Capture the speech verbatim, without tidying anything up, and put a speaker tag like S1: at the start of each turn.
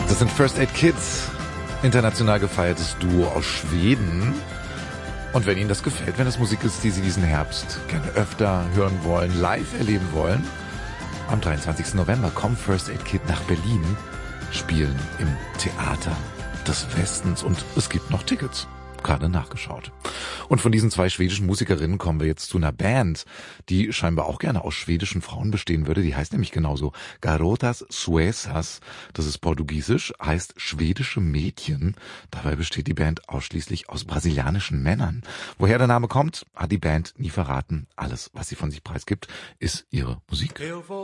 S1: Das sind First Aid Kids, international gefeiertes Duo aus Schweden. Und wenn Ihnen das gefällt, wenn das Musik ist, die Sie diesen Herbst gerne öfter hören wollen, live erleben wollen, am dreiundzwanzigsten November kommen First Aid Kid nach Berlin, spielen im Theater des Westens und es gibt noch Tickets. Gerade nachgeschaut. Und von diesen zwei schwedischen Musikerinnen kommen wir jetzt zu einer Band, die scheinbar auch gerne aus schwedischen Frauen bestehen würde. Die heißt nämlich genauso Garotas Suezas. Das ist portugiesisch, heißt schwedische Mädchen. Dabei besteht die Band ausschließlich aus brasilianischen Männern. Woher der Name kommt, hat die Band nie verraten. Alles, was sie von sich preisgibt, ist ihre Musik.